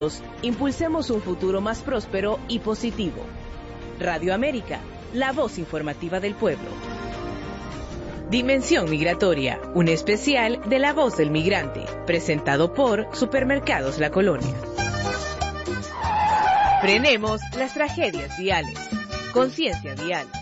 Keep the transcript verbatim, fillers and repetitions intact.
Impulsemos un futuro más próspero y positivo. Radio América, la voz informativa del pueblo. Dimensión Migratoria, un especial de La Voz del Migrante, presentado por Supermercados La Colonia. Frenemos las tragedias viales. Conciencia vial.